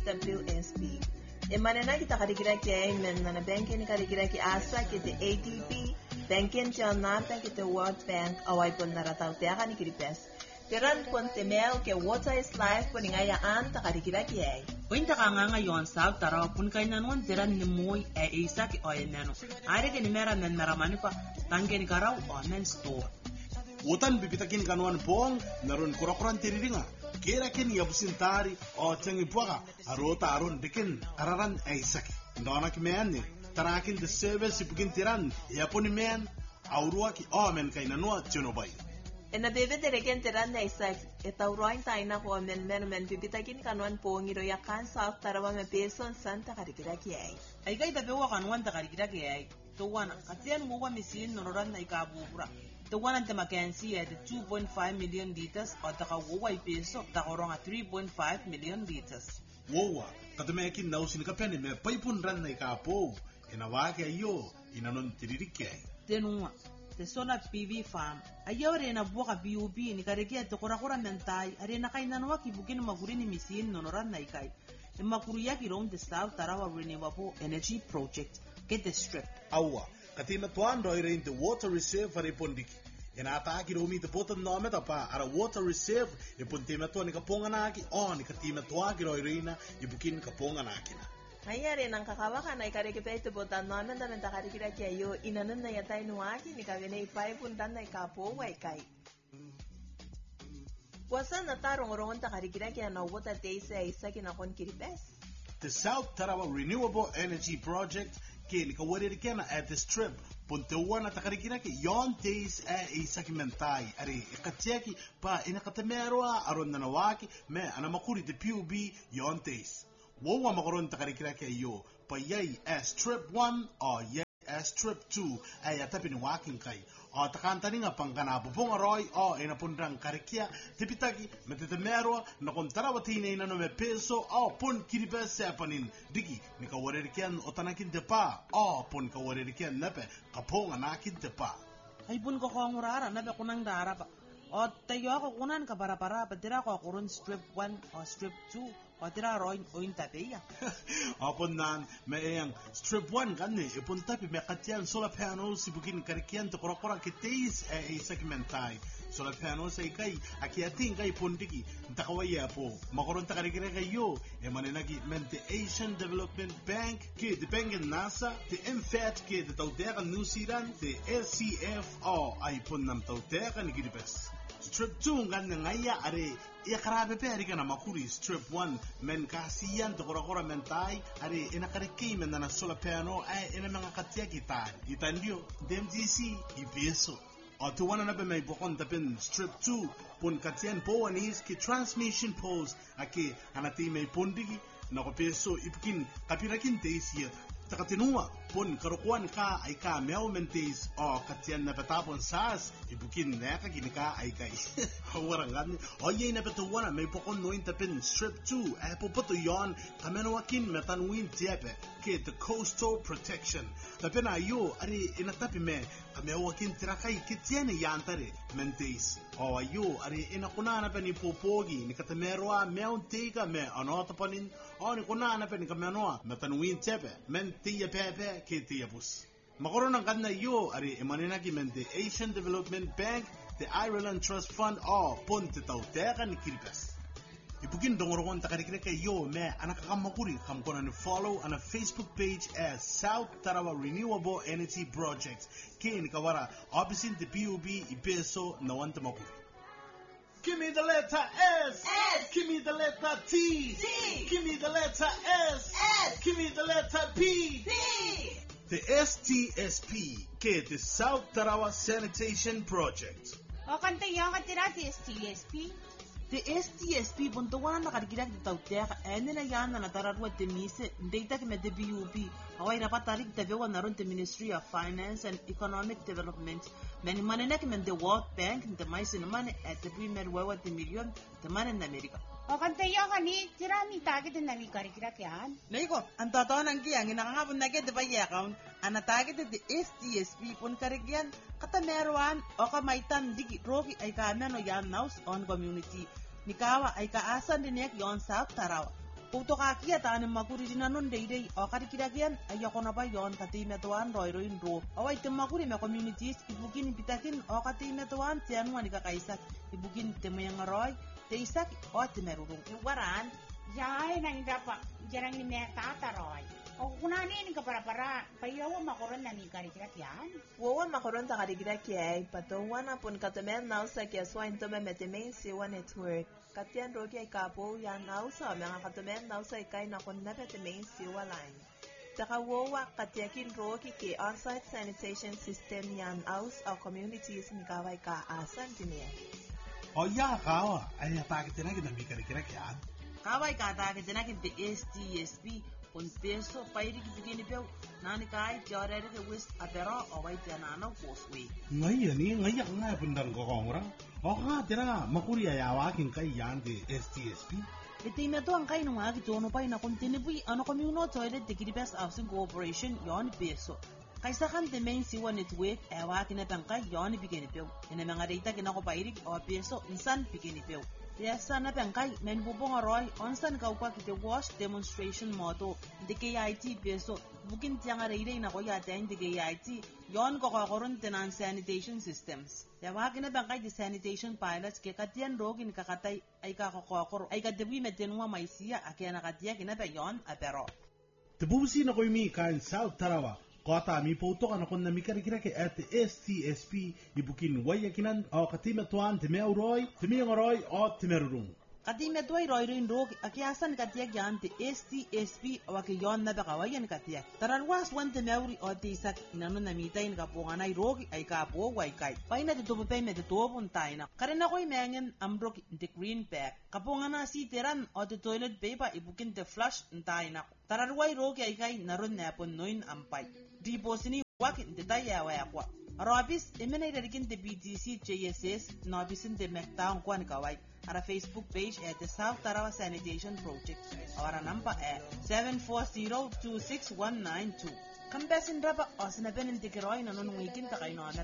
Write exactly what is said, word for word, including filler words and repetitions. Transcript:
W S B. Imanena kita karikira kaya men na banken ni karikira ki asa kita A D B, banken tiyan nata kita World Bank away pon narataw tiya ka ni kiripes. Tiran pon temel ke water is life pon ngayaan ta karikira kaya. Ointa ka nga ngayon sa taraw pun kay nanon tiran ni moy e isa ki oy nano. Are ke ni mera men naramani pa tangke ni karaw online store. Wotan bibitakin kanuan pong naron kurakuran tiriringa. Kera ken yabusintari o tengi puaga arota aron dikin araran e isaki. Ndona ki meani tarakin the service ipukin tiran yaponi men aurua ki o men kay nanua tinobai. Ena bebe tereken tiran na isak etauroin taina ko men men men bibitakin kanuan pong iro yakan South Tarawa me peso Santa karikira kiyay. Ay kay tabewa kanuan ta karikira kiyay. Tuwana katian nguwa misin nororan na ikabubura. Tuwana ta Mackenzie at two point five million liters o ta kawaway peso ta korong at three point five million liters. Wowa katumekin na usin kapeni me paipun ran na ikapo inawake ayo inanon tiririkiyay. Tenua the solar P V farm ayaw rin na buka B U B ni karikia to kurakura mentay are na kay nanwa kibukin maguri ni misin nonoran na ikay makuruya kirong the South Tarawa Renewable Energy Project get the strip awa katina tuando ire in the water reserve for ipondiki ina ataki romi the bottom no meta pa ara water reserve ipuntima to ni kaponga naki on katima to agiro irina ibukin kaponga naki na Hayari nang kakawakan ay karikipete botan namin na menta karikira kayo inanon na yatay nuwaki ni kagane ipay puntan na ikapo way kay. Wasan na tarong-rongon ta karikira kaya na wata tese ay isa kinakon kiripes. The South Tarawa Renewable Energy Project ke nikawari kena at the strip puntuan na takarikira ke yon days ay isa kimentay ari ikatseki pa inakatemerwa aron na nawaki me anamakuri the P U B yon days. Wawa makaroon takarikira kaya yo pa yay as strip one o yay as strip two ay atapi ni waking kay o takanta nga pangkana bubong aroy o inapundrang karikia tipitagi metitemero na kontarawatin ay nanome peso o pun kiribes sepanin digi ni kawaririkian o tanakin depa o pun kawaririkian nepe kapong anakin depa ay pun ko kong urara nabe kunang dara pa o tayo ako kunan ka para-para patira ko kurun strip one o strip two o tira roin o intapeya. Apon nan may ang strip one gani ipuntapi may katyan solar panels ibukin karikian to kura-kura kitays ay segmentay. Solar panels ay kay akiating kay pundiki takawaya po makaroon takarikira kayo e maninagi mente Asian Development Bank ke depengen nasa the M F A T ke de tauteka New Zealand the S C F o ay pun nam tauteka ni Gidibes. Strip two nga ngaya are iakarabe pe ari kana makuri strip one men kasiyan to kora mentai are inakariki men na solar panel ay ina mga katya kita itandio D M G C ipeso o tuwana na pe may bukon tapin strip two pun katyan po anis ki transmission poles aki hanati may pundigi na ko peso ipukin kapirakin teisiya takatinua pun karukuan ka ay ka meaw mentes o katyan na patapon sas ibukin na ka ginika ay kay warangan o yay na patuwana may pokon noin tapin strip two ay puputo yon kamenawakin metanwin tiepe ke the coastal protection tapin ayo ari inatapi me kameawakin tirakay kityan yantare mentes o ayo ari inakunana pa ni popogi ni katamerwa meaw teka me anotapanin o ni kunana pa ni kamenawa metanwin tiepe men tiya pepe ke tiya bus. Makaroon ng kanna yo ari imaninagi men the Asian Development Bank, the Ireland Trust Fund o ponte tauteka ni Kiribes. Ipukin dongorokon takarikira kayo me anakakamakuri kamkona ni follow on a Facebook page as South Tarawa Renewable Energy Project ke ni kawara obisin the P U B ipeso na wanta makuri. Give me the letter S. S. Give me the letter T. T. Give me the letter S. S. Give me the letter P. P. The S T S P, que the South Tarawa Sanitation Project. O kanta yung katira si S T S P. The S T S P puntuan na karikira kita tauteka ene na yan na natararwa temise data kime the B U B away napatarik tabewa naron the Ministry of Finance and Economic Development mani manena kime the World Bank the maisin mane at the premier wawa the million the man in America. O kanta yung kani tira mi tagi din nami karikira kyan. Naiko ang totoo ng kiyang inakangapon na kita ba account anatagi the S T S P pun karikyan katameruan o kamaitan digi roki ay kamano yan naus on community. Nikawa ay kaasan din yak yon South Tarawa. Puto kakia tanin makuri dinanon deidei o karikirakian ayakona ba yon katimetuan roiroin ro. Awai te makuri me communities ibukin pitakin o katimetuan tianuan ikakaisak ibukin temengaroy te isak o temerurung. Waran, Jai na inda pa jarang ni me tataroy. O kunani ni kapara-para payawa makoron na ni karikiraki yan. wawan makaroon ta karikiraki ay patuwan apon katamen na usa kaya swain to memetemeng siwa network. Katian rogi ay kapo yan na usa mga katamen na usa ikay na kon mepetemeng siwa line. Taka wawa katiakin rogi ke on-site sanitation system yan aus o communities ni kaway ka asan tiniya. O ya kawa, ay apakitin na ginami karikirakian. Kawai kata ke tinakin te S T S P un peso pairi ki bigini peu nani kai jore ke west apero awai tianano koswe. Ngay ni ngayak nga pundang ko kongra. O nga tira makuri ay awakin kay yan de S T S P. Iti meto ang kai nung agi tono pa ina kontinibui ano communo toilet de Kiribes Housing Corporation yon peso. Kaisa kan te main siwa network awakin na pangkay yon bigini peu. Ina mga data kinako pairik o peso insan bigini peu. Tiasa na pangkay men bubong aroy onsan kaupa kite wash demonstration moto de K I T peso bukin tiang areire na ko yata de K I T yon ko koron tenan sanitation systems yawa kina pangkay de sanitation pilots ke katian rogin kakatay ay kakokor ay kadewi metenwa maisia akya nakatia kina pa yon apero Tabusi na ko mi kan South Tarawa. Kota mi puto kan ako na mi karikiraki at S T S P ibukin wayakinan o katimatuan timeauroy, timiangoroy o timerurung. Katime tuay roirin rog akiasan katiak yan ti S T S P o akiyon na bakawayan katiak. Tararwas wan timeuri o tisak inano namitain kapunganay rog ay kapo waykay. Pay na tutupapay medutupon tayo na. Karin ako'y mengen ambrok the green pack. Kapungana si tiran o ti toilet paper ibukin ti flush tayo na. Tararway rog ay kay naron napon noin ampay. Di po sini wakin ti tayo wakwa. Arabis imenay darikin ti B T C J S S nobisin ti mektaong kwan kaway. Our Facebook page at the South Tarawa Sanitation Project. Our number at seven four zero two six one nine two. Kampesin raba o sinabihin ng tikiroy na nunungikin ta kayo na